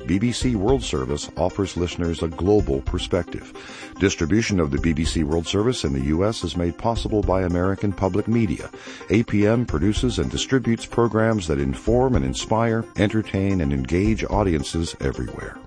BBC World Service offers listeners a global perspective. Distribution of the BBC World Service in the U.S. is made possible by American Public Media. APM produces and distributes programs that inform and inspire, entertain, and engage audiences everywhere.